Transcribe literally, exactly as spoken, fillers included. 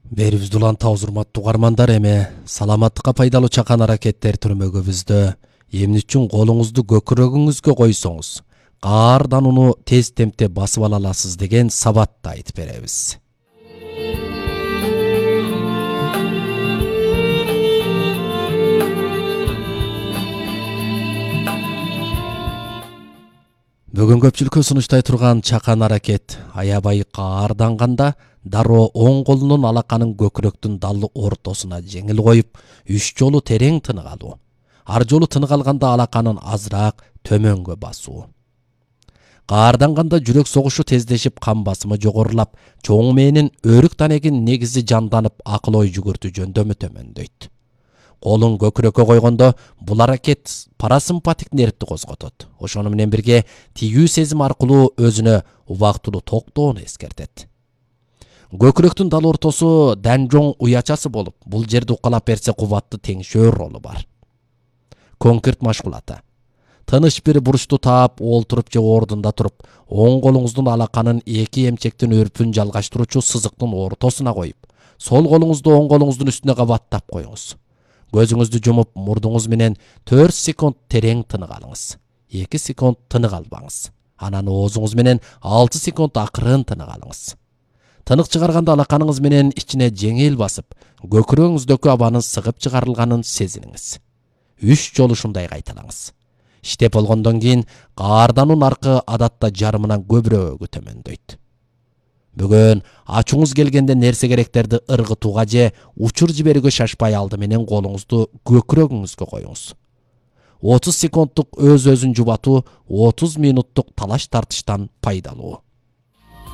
Берибизди уланта урматтуу угармандар, эми саламаттыкка пайдалуу чакан аракеттер түрмөгүбүздө эмне үчүн колуңузду көкүрөгүңүзгө койсоңуз каардан уну тез темпте басып ала аласыз деген сабатты айтып беребиз. Бүгүн көпчүлүккө сунуштай турган чакан аракет аябай каарданганда дароо оң колунун алаканын көкүрөктүн дал ортосуна жеңил коюп, үч жолу терең тынык алуу. Ар жолу тынык алганда алаканын азыраак төмөнгө басуу. Каарданганда жүрөк согушу тездешип, кан басымы жогорулап, чоң мээнин өрүк данегин негизи жанданып, акыл ой жүгүртүү жөндөмү төмөндөйт. Колун көкүрөккө койгондо бул аракет парасимпатик нервти козготот. Ошону менен бирге тигүү сезим аркылуу өзүнө убактылуу токтоону эскертет. Көкүрөктүн дал ортосу данжоң уячасы болуп, бул жерди укалап берсе кубатты теңшөө ролу бар. Конкрет машгулаты. Тыныч бир бурчту таап, олтуруп же ордунда туруп, оң колуңуздун алаканын эки эмчектин өрпүн жалгаштыруучу сызыктын ортосуна коюп, сол колуңузду оң колуңуздун үстүнө кабаттап коюңуз. Көзүңүздү жумуп, мурдуңуз менен төрт секунд терең тынык алыңыз. эки секунд тынык албаңыз. Анан оозуңуз менен алты секунд акырын тынык алыңыз. Тынык чыгарганда алаканыңыз менен ичине жеңил басып, көкүрөгүңүздөгү абанын сыгып чыгарылганын сезиниңиз. үч жолу ушундай кайталаңыз. Иштеп болгондон кийин каардануун аркы адатта жарымынан көбүрөөгү төмөндөйт. Бүгүн ачууңуз келгенде нерсе керектерди ыргытууга же учур жиберүүгө шашпай алды менен колуңузду көкүрөгүңүзгө коюңуз. отуз секундтук өз өзүн жубатуу отуз минуттук талаш тартыштан пайдалуу.